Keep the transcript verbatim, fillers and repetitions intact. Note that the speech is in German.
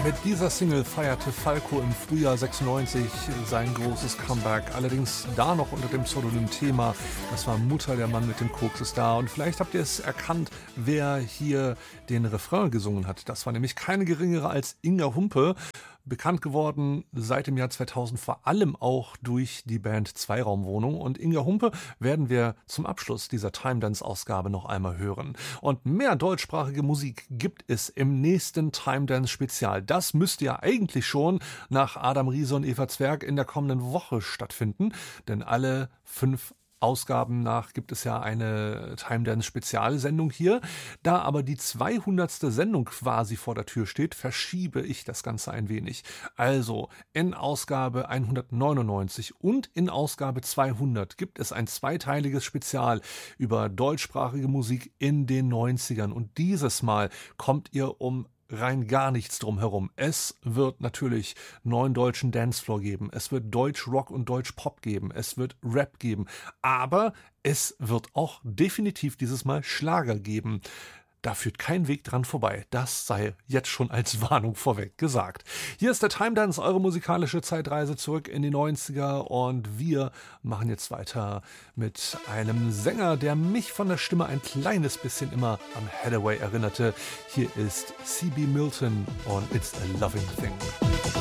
Mit dieser Single feierte Falco im Frühjahr sechsundneunzig sein großes Comeback. Allerdings da noch unter dem Pseudonym Thema. Das war Mutter, der Mann mit dem Koks ist da. Und vielleicht habt ihr es erkannt, wer hier den Refrain gesungen hat. Das war nämlich keine geringere als Inga Humpe. Bekannt geworden seit dem Jahr zweitausend vor allem auch durch die Band Zweiraumwohnung. Und Inga Humpe werden wir zum Abschluss dieser Time Dance Ausgabe noch einmal hören. Und mehr deutschsprachige Musik gibt es im nächsten Time Dance Spezial. Das müsste ja eigentlich schon nach Adam Riese und Eva Zwerg in der kommenden Woche stattfinden. Denn alle fünf Ausgaben nach gibt es ja eine Time Dance Spezialsendung hier. Da aber die zweihundertste Sendung quasi vor der Tür steht, verschiebe ich das Ganze ein wenig. Also in Ausgabe hundertneunundneunzig und in Ausgabe zweihundert gibt es ein zweiteiliges Spezial über deutschsprachige Musik in den neunzigern. Und dieses Mal kommt ihr um rein gar nichts drum herum. Es wird natürlich neuen deutschen Dancefloor geben. Es wird Deutsch-Rock und Deutsch-Pop geben. Es wird Rap geben. Aber es wird auch definitiv dieses Mal Schlager geben. Da führt kein Weg dran vorbei. Das sei jetzt schon als Warnung vorweg gesagt. Hier ist der Time Dance, eure musikalische Zeitreise zurück in die neunziger. Und wir machen jetzt weiter mit einem Sänger, der mich von der Stimme ein kleines bisschen immer an Hathaway erinnerte. Hier ist C B Milton und It's a Loving Thing.